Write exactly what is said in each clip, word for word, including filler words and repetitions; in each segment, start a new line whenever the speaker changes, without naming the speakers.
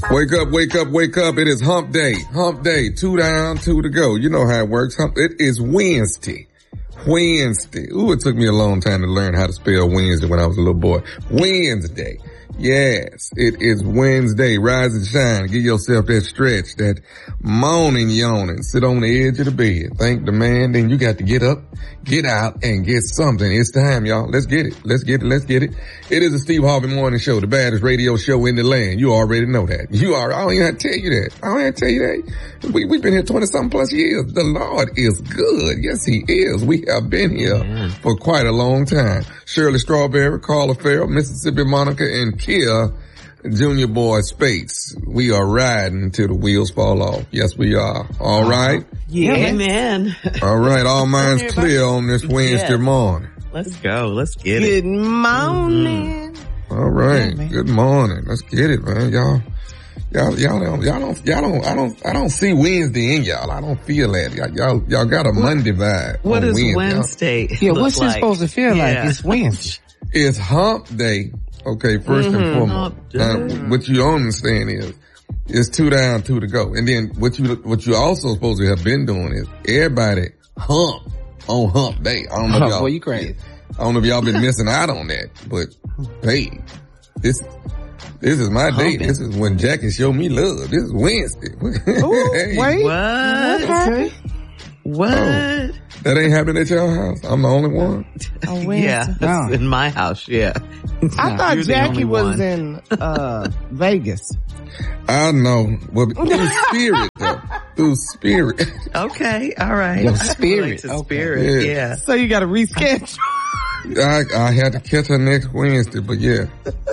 Wake up, wake up, wake up. It is hump day. Hump day. Two down, two to go. You know how it works. Hump. It is Wednesday. Wednesday. Ooh, it took me a long time to learn how to spell Wednesday when I was a little boy. Wednesday. Yes, it is Wednesday. Rise and shine. Give yourself that stretch, that moaning, yawning. Sit on the edge of the bed. Thank the man. Then you got to get up, get out, and get something. It's time, y'all. Let's get it. Let's get it. Let's get it. It is the Steve Harvey Morning Show, the baddest radio show in the land. You already know that. You are. I don't even have to tell you that. I don't have to tell you that. We, we've been here twenty-something plus years. The Lord is good. Yes, he is. We have been here mm. for quite a long time. Shirley Strawberry, Carla Farrell, Mississippi Monica, and Kia Junior Boy Spates. We are riding until the wheels fall off. Yes, we are. All right?
Yeah, amen.
All right. All minds clear on this Wednesday
yes.
morning.
Let's go. Let's get
Good
it.
Good morning.
Mm-hmm. All right. Yeah, good morning. Let's get it, man. Y'all, y'all, y'all don't, y'all don't, y'all don't, I don't, I don't see Wednesday in y'all. I don't feel that. Y'all, y'all, y'all got a Monday vibe.
What is
Wednesday,
Wednesday?
Yeah, what's
like?
it supposed to feel
yeah.
like? It's Wednesday.
It's hump day. Okay, first
mm-hmm.
and foremost. Now, what you don't understand is, it's two down, two to go. And then what you, what you also supposed to have been doing is everybody hump on hump day. I don't know if y'all,
boy, you crazy.
I don't know if y'all been missing out on that, but hey, this, this is my day. This is when Jackie showed me love. This is Wednesday.
Ooh,
hey.
Wait,
what?
Okay.
What?
Oh, that ain't happening at your house? I'm the only one?
Oh,
yeah, that's
no.
in my house, yeah.
I thought
You're
Jackie was
one.
in, uh, Vegas.
I know. Well, through spirit, though. Through spirit.
Okay, all right.
Your spirit.
To
okay.
spirit,
yeah.
yeah.
So you gotta reschedule.
I, I had to catch her next Wednesday, but yeah.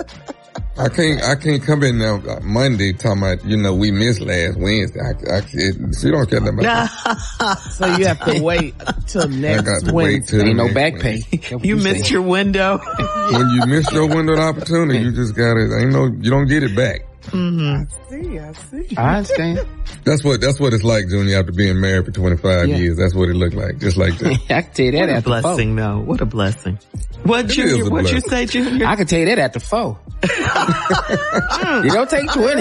I can't, I can't come in now Monday talking about, you know, we missed last Wednesday. I, I, it, she don't care nothing about that.
So you have to wait till next
I got to
Wednesday.
wait till
Ain't no
next
back pay.
You, you missed say. your window.
When you miss your window of opportunity, you just gotta, ain't no, you don't get it back.
Mm-hmm.
I see, I see. I understand.
That's what, that's what it's like, Junior, after being married for twenty-five
yeah.
years. That's what it looked like, just like that.
I can tell you that
what
at
a
the
blessing,
four.
though. What a blessing. What,
It
Junior? What you say, Junior?
I can tell you that at the four. You don't take twenty.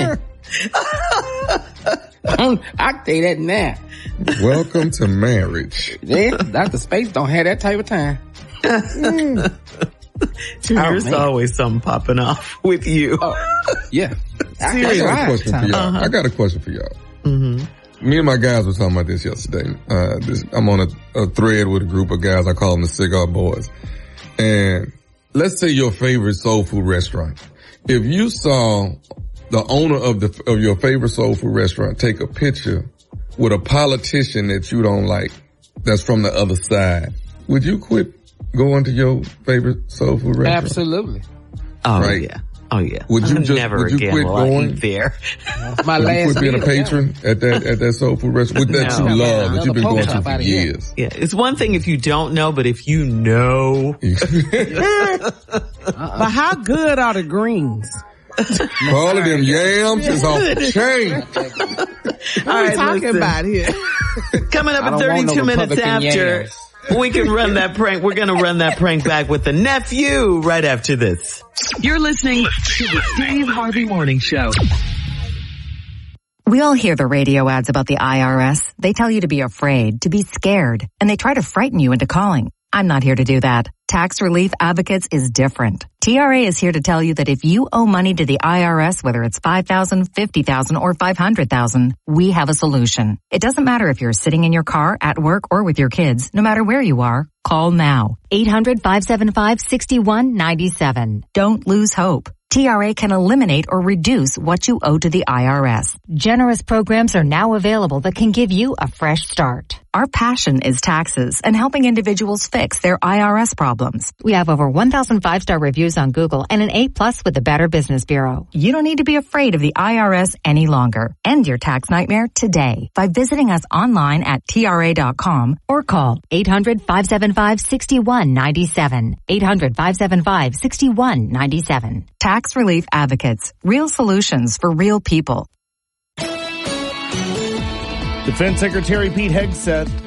I can tell you that now.
Welcome to marriage.
Yeah, Doctor Space don't have that type of time.
Mm. Junior's oh, always something popping off with you.
Oh, yeah.
I, I got a question for y'all. Uh-huh. I got a question for y'all.
Mm-hmm.
Me and my guys were talking about this yesterday. Uh, this, I'm on a, a thread with a group of guys. I call them the Cigar Boys. And let's say your favorite soul food restaurant. If you saw the owner of the, of your favorite soul food restaurant take a picture with a politician that you don't like, that's from the other side, would you quit going to your favorite soul food restaurant?
Absolutely.
Oh,
right?
yeah. Oh, yeah.
Would you just,
Never
would you
again
quit
will
going?
I eat there.
My
would
last
you quit being a patron
yeah.
at that, at that soul food restaurant? With that
No.
you love, that you've been going to for
here.
years.
Yeah. It's one thing if you don't know, but if you know.
uh-uh. But how good are the greens?
All of them yams is off the chain.
What are we talking
listen.
about here?
Coming up at thirty-two
no
minutes after,
yams.
we can run that prank. We're going to run that prank back with the nephew right after this.
You're listening to the Steve Harvey Morning Show.
We all hear the radio ads about the I R S. They tell you to be afraid, to be scared, and they try to frighten you into calling. I'm not here to do that. Tax Relief Advocates is different. T R A is here to tell you that if you owe money to the I R S, whether it's five thousand dollars, fifty thousand dollars, or five hundred thousand dollars, we have a solution. It doesn't matter if you're sitting in your car, at work, or with your kids. No matter where you are, call now. eight hundred, five seven five, six one nine seven. Don't lose hope. T R A can eliminate or reduce what you owe to the I R S. Generous programs are now available that can give you a fresh start. Our passion is taxes and helping individuals fix their I R S problems. We have over one thousand five-star reviews on Google and an A plus with the Better Business Bureau. You don't need to be afraid of the I R S any longer. End your tax nightmare today by visiting us online at T R A dot com or call eight hundred, five seven five, six one nine seven. eight hundred, five seven five, six one nine seven. Tax Relief Advocates. Real solutions for real people.
Defense Secretary Pete Hegseth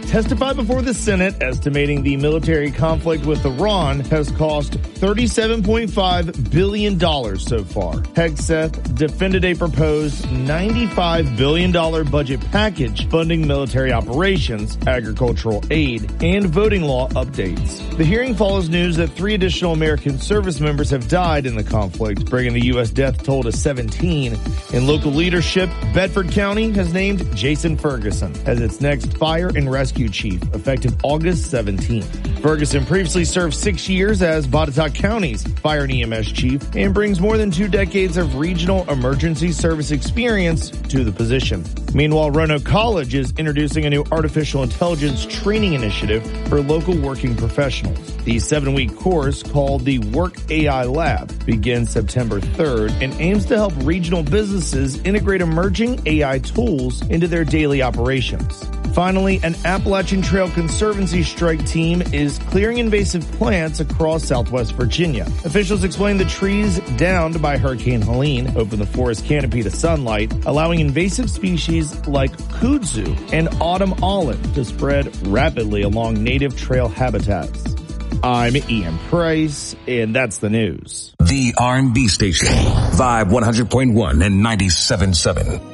testified before the Senate, estimating the military conflict with Iran has cost thirty-seven point five billion dollars so far. Hegseth defended a proposed ninety-five billion dollars budget package funding military operations, agricultural aid, and voting law updates. The hearing follows news that three additional American service members have died in the conflict, bringing the U S death toll to seventeen. In local leadership, Bedford County has named Jason Ferguson as its next fire and rescue chief, effective August seventeenth. Ferguson previously served six years as Botetourt County's fire and E M S chief and brings more than two decades of regional emergency service experience to the position. Meanwhile, Roanoke College is introducing a new artificial intelligence training initiative for local working professionals. The seven-week course, called the Work A I Lab, begins September third and aims to help regional businesses integrate emerging A I tools into their daily operations. Finally, an Appalachian Trail Conservancy strike team is clearing invasive plants across southwest Virginia. Officials explain the trees downed by Hurricane Helene open the forest canopy to sunlight, allowing invasive species like kudzu and autumn olive to spread rapidly along native trail habitats. I'm Ian Price, and that's the news.
The R and B station, Vibe one hundred point one and ninety-seven point seven.